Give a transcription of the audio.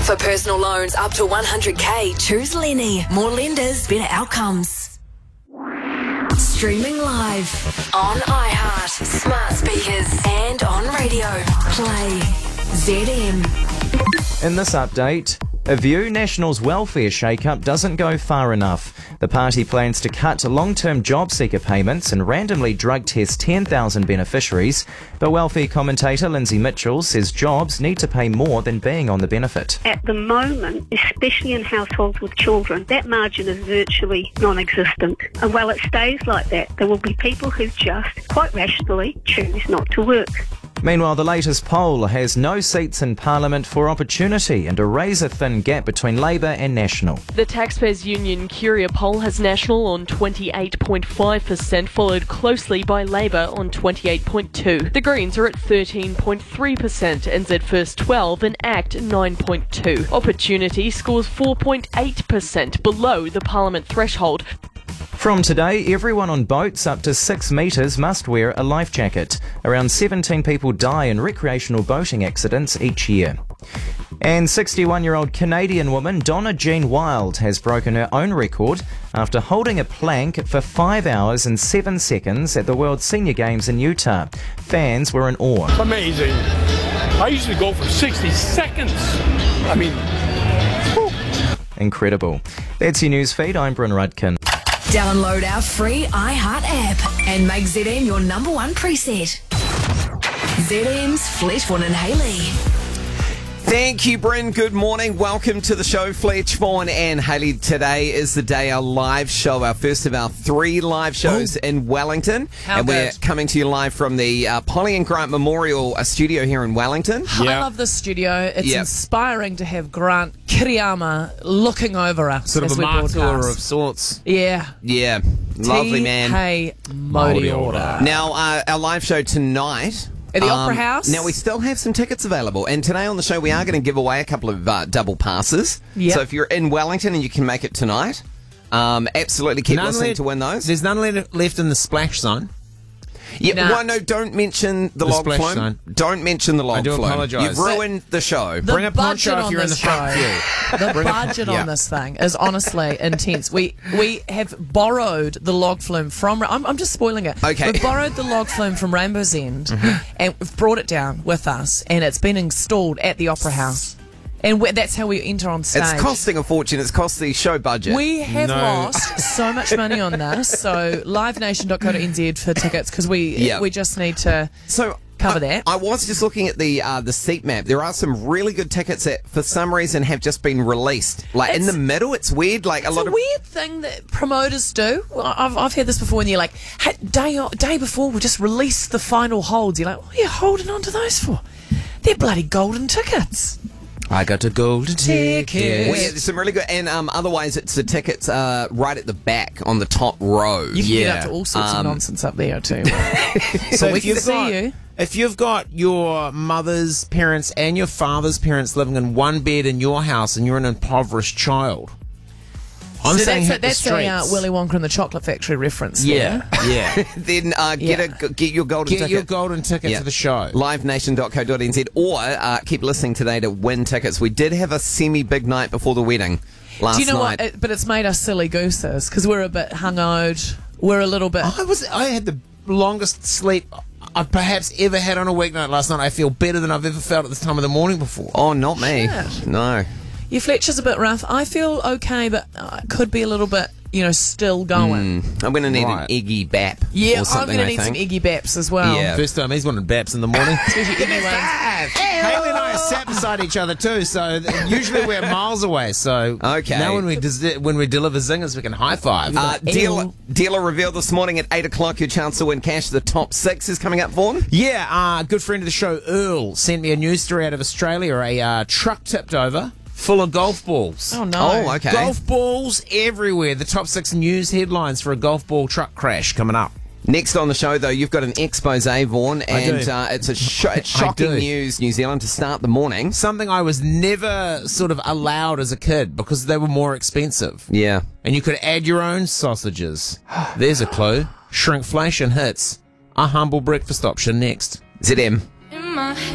For personal loans up to 100k, choose Lenny. More lenders, better outcomes. Streaming live on iHeart, smart speakers, and on radio. Play ZM. In this update, a View Nationals welfare shake-up doesn't go far enough. The party plans to cut long-term job seeker payments and randomly drug test 10,000 beneficiaries. But welfare commentator Lindsay Mitchell says jobs need to pay more than being on the benefit. At the moment, especially in households with children, that margin is virtually non-existent. And while it stays like that, there will be people who just, quite rationally, choose not to work. Meanwhile, the latest poll has no seats in Parliament for Opportunity and a razor-thin gap between Labour and National. The Taxpayers Union Curia poll has National on 28.5%, followed closely by Labour on 28.2%. The Greens are at 13.3%, NZ First 12% and ACT 9.2%. Opportunity scores 4.8%, below the Parliament threshold. From today, everyone on boats up to 6 metres must wear a life jacket. Around 17 people die in recreational boating accidents each year. And 61-year-old Canadian woman Donna Jean Wild has broken her own record after holding a plank for 5 hours and 7 seconds at the World Senior Games in Utah. Fans were in awe. Amazing. I usually go for 60 seconds. I mean, whew. Incredible. That's your news feed. I'm Bryn Rudkin. Download our free iHeart app and make ZM your number one preset. ZM's Fletchborn and Haley. Thank you, Bryn. Good morning. Welcome to the show, Fletch, Vaughan and Haley. Today is the day our live show, our first of our 3 live shows in Wellington. We're coming to you live from the Polly and Grant Memorial Studio here in Wellington. I love this studio. It's inspiring to have Grant Kiriyama looking over us. Sort of as a we martyr broadcast. of sorts. Yeah. Yeah. Lovely man. Hey, Modi Order. Now, our live show tonight... At the Opera House? Now, we still have some tickets available. And today on the show, we are going to give away a couple of double passes. Yep. So if you're in Wellington and you can make it tonight, absolutely keep listening to win those. There's none left in the splash zone. Yeah, well, no, don't mention the log splash flume. zone. Don't mention the log I do flume. apologise. You've ruined the show. The Bring a poncho budget if on you're in the this front show. queue. The budget on this thing is honestly intense. We have borrowed the log flume from... I'm just spoiling it. Okay. We've borrowed the log flume from Rainbow's End and we've brought it down with us and it's been installed at the Opera House. And that's how we enter on stage. It's costing a fortune. It's cost the show budget. We have lost so much money on this. So livenation.co.nz for tickets because we just need to cover that. I was just looking at the seat map. There are some really good tickets that for some reason have just been released. Like in the middle, it's weird. Like it's a weird thing that promoters do. I've heard this before when you're like, hey, day before we just release the final holds. You're like, what are you holding on to those for? They're bloody golden tickets. I got a golden ticket. Well, yeah, there's some really good, and otherwise it's the tickets right at the back on the top row. You can get up to all sorts of nonsense up there too. So we can see you. If you've got your mother's parents and your father's parents living in one bed in your house and you're an impoverished child, I'm saying hit the that's streets. a Willy Wonka and the Chocolate Factory reference. Yeah. Then get your golden ticket. Get your golden ticket to the show. livenation.co.nz or keep listening today to win tickets. We did have a semi-big night before the wedding last night. Do you know what? But it's made us silly gooses because we're a bit hung-out. We're a little bit... I had the longest sleep I've perhaps ever had on a weeknight last night. I feel better than I've ever felt at this time of the morning before. Oh, not me. Shit. No. Your Fletcher's a bit rough. I feel okay, but could be a little bit, still going. I'm going to need an Eggy Bap. Yeah, or I'm something, going to need some Eggy Baps as well. Yeah. First time he's wanted Baps in the morning. Especially Eggy ones. Haley and I are sat beside each other too, so usually we're miles away. So now when we deliver zingers, we can high five. Dealer revealed this morning at 8 o'clock your chance to win cash. The top 6 is coming up, Vaughan. Yeah, good friend of the show, Earl, sent me a news story out of Australia. A truck tipped over full of golf balls. Oh, no. Oh, okay. Golf balls everywhere. The top 6 news headlines for a golf ball truck crash coming up. Next on the show, though, you've got an expose, Vaughan, and it's shocking news, New Zealand, to start the morning. Something I was never sort of allowed as a kid because they were more expensive. Yeah. And you could add your own sausages. There's a clue. Shrinkflation hits. A humble breakfast option next. ZM.